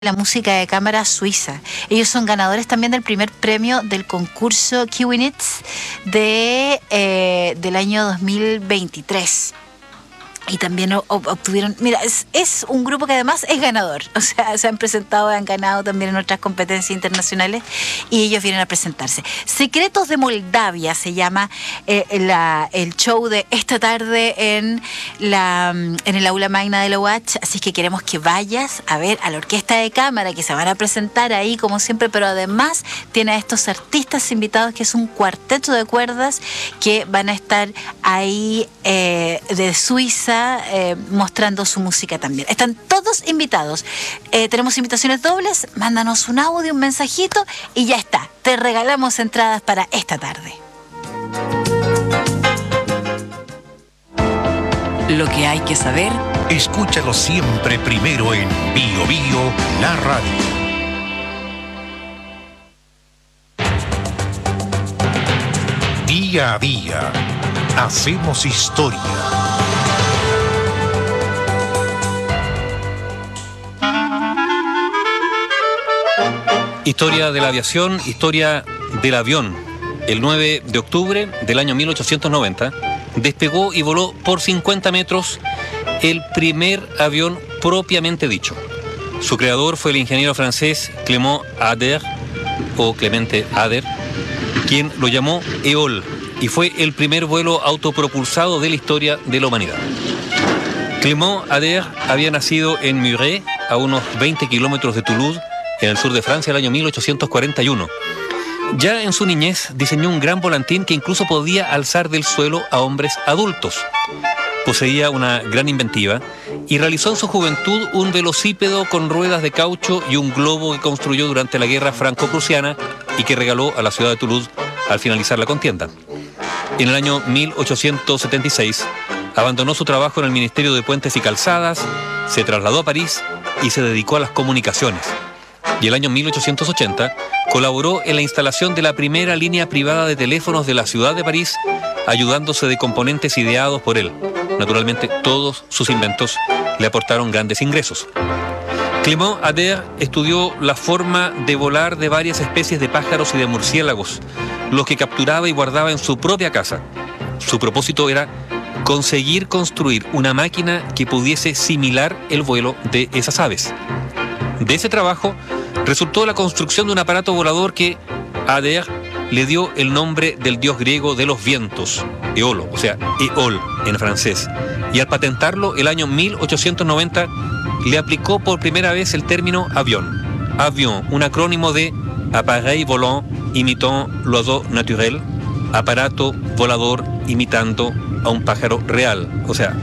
la música de cámara suiza. Ellos son ganadores también del primer premio del concurso Kiwinitz del año 2023. Y también obtuvieron, mira, es un grupo que además es ganador, o sea, se han presentado, han ganado también en otras competencias internacionales y ellos vienen a presentarse. Secretos de Moldavia se llama el show de esta tarde en el aula magna de la UH, así que queremos que vayas a ver a la orquesta de cámara que se van a presentar ahí como siempre, pero además tiene a estos artistas invitados que es un cuarteto de cuerdas que van a estar ahí de Suiza, mostrando su música también. Están todos invitados. Tenemos invitaciones dobles. Mándanos un audio, un mensajito y ya está. Te regalamos entradas para esta tarde. Lo que hay que saber. Escúchalo siempre primero en Bio Bio, la radio. Día a día, hacemos historia. Historia de la aviación, historia del avión. El 9 de octubre del año 1890 despegó y voló por 50 metros el primer avión propiamente dicho. Su creador fue el ingeniero francés Clément Ader, o Clemente Ader, quien lo llamó EOL, y fue el primer vuelo autopropulsado de la historia de la humanidad. Clément Ader había nacido en Muret, a unos 20 kilómetros de Toulouse, en el sur de Francia, el año 1841. Ya en su niñez diseñó un gran volantín que incluso podía alzar del suelo a hombres adultos. Poseía una gran inventiva y realizó en su juventud un velocípedo con ruedas de caucho y un globo que construyó durante la guerra franco-prusiana y que regaló a la ciudad de Toulouse al finalizar la contienda. En el año 1876 abandonó su trabajo en el Ministerio de Puentes y Calzadas, se trasladó a París y se dedicó a las comunicaciones. Y el año 1880 colaboró en la instalación de la primera línea privada de teléfonos de la ciudad de París, ayudándose de componentes ideados por él. Naturalmente, todos sus inventos le aportaron grandes ingresos. Clément Ader estudió la forma de volar de varias especies de pájaros y de murciélagos, los que capturaba y guardaba en su propia casa. Su propósito era conseguir construir una máquina que pudiese simular el vuelo de esas aves. De ese trabajo resultó la construcción de un aparato volador que Ader le dio el nombre del dios griego de los vientos, Eolo, o sea, Éole en francés. Y al patentarlo, el año 1890, le aplicó por primera vez el término avión. Avión, un acrónimo de appareil volant imitant l'oiseau naturel, aparato volador imitando a un pájaro real, o sea,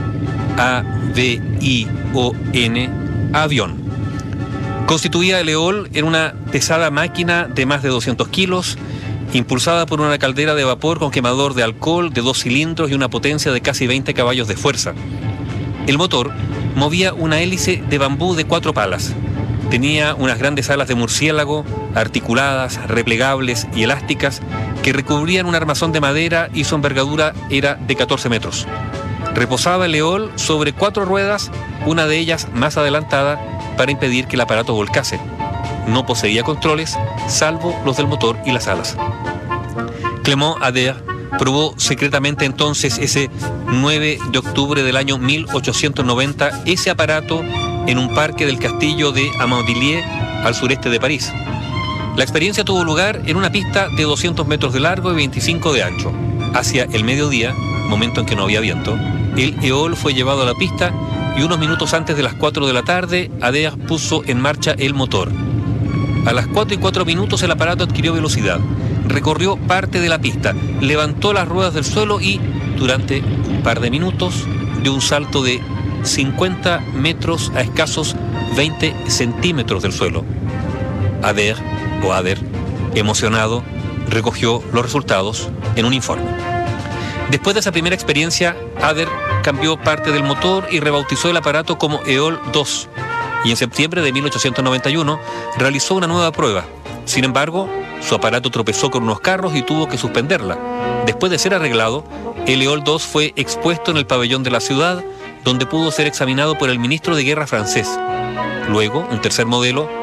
A-V-I-O-N, avión. Constituía el Éole en una pesada máquina de más de 200 kilos, impulsada por una caldera de vapor con quemador de alcohol de 2 cilindros y una potencia de casi 20 caballos de fuerza. El motor movía una hélice de bambú de 4 palas. Tenía unas grandes alas de murciélago, articuladas, replegables y elásticas, que recubrían un armazón de madera y su envergadura era de 14 metros. Reposaba el Éole sobre 4 ruedas, una de ellas más adelantada, para impedir que el aparato volcase. No poseía controles, salvo los del motor y las alas. Clément Ader probó secretamente entonces ese 9 de octubre del año 1890 ese aparato en un parque del castillo de Amandilliers, al sureste de París. La experiencia tuvo lugar en una pista de 200 metros de largo y 25 de ancho. Hacia el mediodía, momento en que no había viento, el Éole fue llevado a la pista y unos minutos antes de las 4 de la tarde, Ader puso en marcha el motor. A las 4:04 el aparato adquirió velocidad, recorrió parte de la pista, levantó las ruedas del suelo y, durante un par de minutos, dio un salto de 50 metros a escasos 20 centímetros del suelo. Ader, emocionado, recogió los resultados en un informe. Después de esa primera experiencia, Ader cambió parte del motor y rebautizó el aparato como Éole 2. Y en septiembre de 1891 realizó una nueva prueba. Sin embargo, su aparato tropezó con unos carros y tuvo que suspenderla. Después de ser arreglado, el Éole 2 fue expuesto en el pabellón de la ciudad, donde pudo ser examinado por el ministro de Guerra francés. Luego, un tercer modelo,